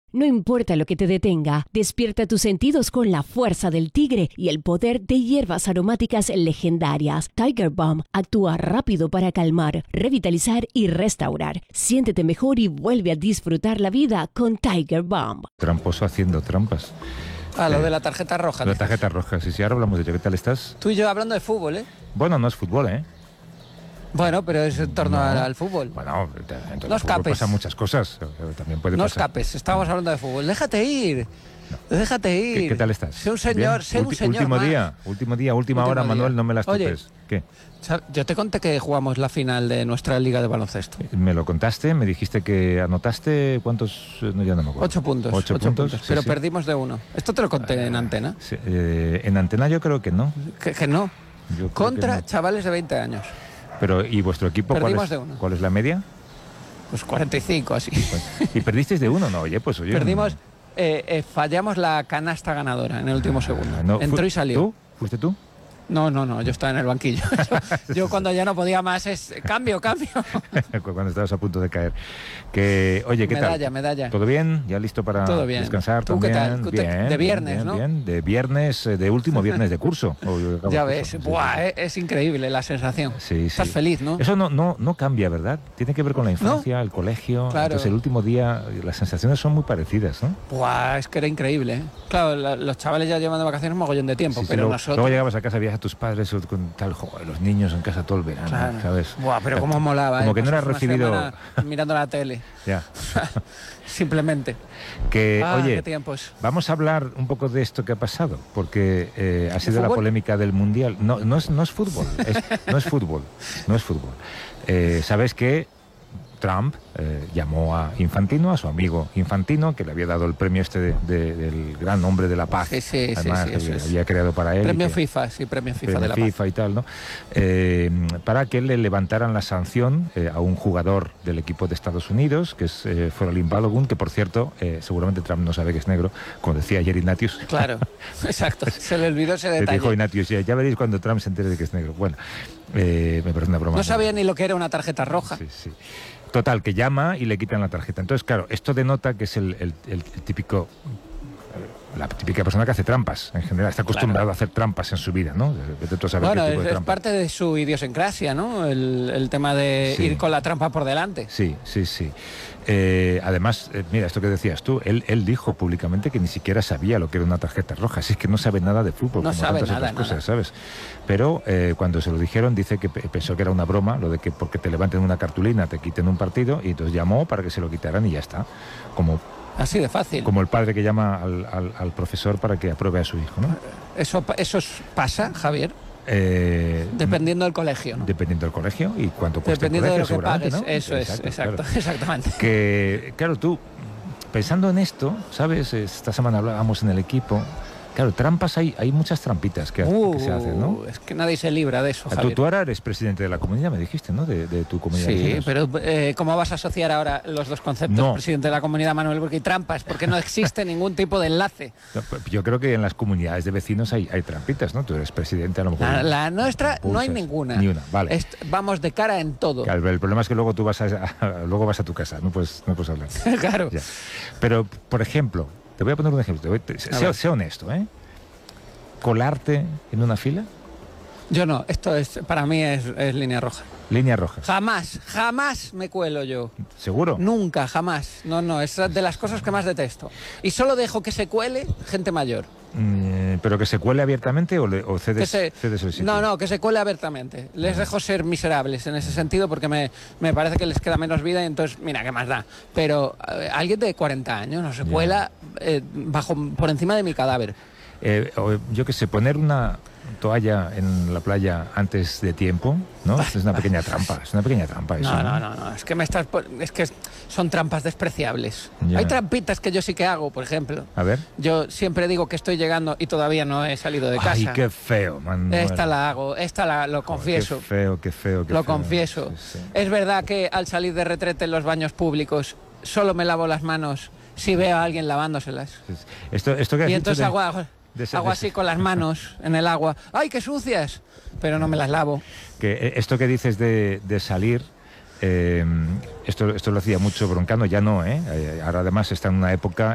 No importa lo que te detenga, despierta tus sentidos con la fuerza del tigre y el poder de hierbas aromáticas legendarias. Tiger Balm actúa rápido para calmar, revitalizar y restaurar. Siéntete mejor y vuelve a disfrutar la vida con Tiger Balm. Tramposo haciendo trampas. Lo de la tarjeta roja. La tarjeta roja, sí, ahora hablamos de ello. ¿Qué tal estás? Tú y yo hablando de fútbol, ¿eh? Bueno, no es fútbol, ¿eh? Bueno, pero es en torno al fútbol. Bueno, no escapes. Pasan muchas cosas. También puede no pasar. escapes, estamos hablando de fútbol. Déjate ir. No. Déjate ir. ¿Qué tal estás? Sé un señor, última hora, Manuel, no me las topes. ¿Qué? Yo te conté que jugamos la final de nuestra liga de baloncesto. Me lo contaste, me dijiste que anotaste, ¿cuántos? No, ya no me acuerdo. 8 puntos. 8 puntos. Sí, pero perdimos de 1. Esto te lo conté en antena. Sí, en antena yo creo que no. Que no. Contra chavales de 20 años. Pero, ¿y vuestro equipo cuál es la media? Pues 45, así. ¿Y perdisteis de 1? No, oye. Perdimos, fallamos la canasta ganadora en el último segundo. Entró y salió. ¿Tú? ¿Fuiste tú? No, yo estaba en el banquillo. yo cuando ya no podía más es cambio. Cuando estabas a punto de caer. Oye, ¿qué tal? Medalla. ¿Todo bien? ¿Ya listo para descansar? ¿Tú qué tal? Bien, de viernes, bien, ¿no? Bien, de viernes, de último viernes de curso. Ya ves, es increíble la sensación. Sí. Estás feliz, ¿no? Eso no cambia, ¿verdad? Tiene que ver con la infancia, el colegio. Claro. Entonces el último día, las sensaciones son muy parecidas, ¿no? Es que era increíble, ¿eh? Claro, los chavales ya llevan de vacaciones un mogollón de tiempo, pero nosotros... Luego llegabas a casa, veías a tus padres con tal, los niños en casa todo el verano, claro. ¿sabes? Pero cómo molaba, como que no era recibido mirando la tele. Ya. Simplemente. Oye, qué tiempos. Vamos a hablar un poco de esto que ha pasado, porque ha sido ¿fútbol? La polémica del Mundial. No es fútbol, no es fútbol. ¿Sabes qué? Trump llamó a Infantino, a su amigo Infantino, que le había dado el premio del gran hombre de la paz. Sí, además, sí, que había creado para él. Premio FIFA de la paz. Y tal, ¿no? Para que le levantaran la sanción a un jugador del equipo de Estados Unidos, que es Froling Balogun, que por cierto, seguramente Trump no sabe que es negro, como decía ayer Ignatius. Claro, exacto, se le olvidó ese detalle. Dijo Ignatius, ya veréis cuando Trump se entere de que es negro. Bueno, me parece una broma. No sabía ni lo que era una tarjeta roja. Sí. Total, que llama y le quitan la tarjeta. Entonces, claro, esto denota que es el típico... La típica persona que hace trampas, en general. Está acostumbrado a hacer trampas en su vida, ¿no? Es parte de su idiosincrasia, ¿no? El tema de ir con la trampa por delante. Sí. Además, mira, esto que decías tú, él dijo públicamente que ni siquiera sabía lo que era una tarjeta roja. Así es que no sabe nada de fútbol. No como sabe tantas otras cosas, ¿sabes? Pero cuando se lo dijeron, dice que pensó que era una broma, lo de que porque te levanten una cartulina te quiten un partido, y entonces llamó para que se lo quitaran y ya está. Así de fácil. Como el padre que llama al profesor para que apruebe a su hijo, ¿no? ¿Eso pasa, Javier? Dependiendo del colegio, ¿no? Dependiendo del colegio y cuánto cuesta el colegio, dependiendo de lo que pagues, ¿no? Eso exacto, exactamente. Que, claro, tú, pensando en esto, ¿sabes? Esta semana hablábamos en el equipo. Claro, trampas hay muchas trampitas que se hacen, ¿no? Es que nadie se libra de eso, Javier. Tú ahora eres presidente de la comunidad, me dijiste, ¿no? De tu comunidad. Sí, pero ¿cómo vas a asociar ahora los dos conceptos? No. Presidente de la comunidad, Manuel, porque hay trampas, porque no existe ningún tipo de enlace. Yo creo que en las comunidades de vecinos hay trampitas, ¿no? Tú eres presidente, a lo mejor. La nuestra no hay ninguna. Ni una, vale. Vamos de cara en todo. Claro, el problema es que luego tú vas a tu casa, no puedes hablar. Claro. Ya. Pero, por ejemplo, te voy a poner un ejemplo. Sé honesto, ¿eh? ¿Colarte en una fila? Yo no, para mí es línea roja. Línea roja. Jamás me cuelo yo. ¿Seguro? Nunca, jamás. No, es de las cosas que más detesto. Y solo dejo que se cuele gente mayor. ¿Pero que se cuele abiertamente o cedes el sitio? No, que se cuele abiertamente. Les dejo ser miserables en ese sentido porque me parece que les queda menos vida y entonces, mira, ¿qué más da? Pero alguien de 40 años no se cuela por encima de mi cadáver. Yo qué sé, poner una toalla en la playa antes de tiempo, ¿no? Es una pequeña trampa, eso, No, es que son trampas despreciables. Ya. Hay trampitas que yo sí que hago, por ejemplo. A ver. Yo siempre digo que estoy llegando y todavía no he salido de casa. Ay, qué feo, man. Esta la hago, lo confieso. Qué feo. Lo confieso. Sí. Es verdad que al salir de retrete en los baños públicos solo me lavo las manos si veo a alguien lavándoselas. Esto que has y entonces dicho hago así con las manos en el agua. ¡Ay, qué sucias! Pero no me las lavo. Que esto que dices de salir, esto lo hacía mucho Broncano, ya no, ¿eh? Ahora además está en una época